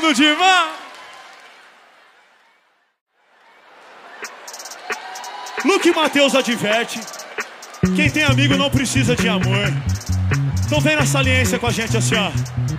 lindo demais! Luke Matheus adverte: quem tem amigo não precisa de amor. Então vem na saliência com a gente assim, ó.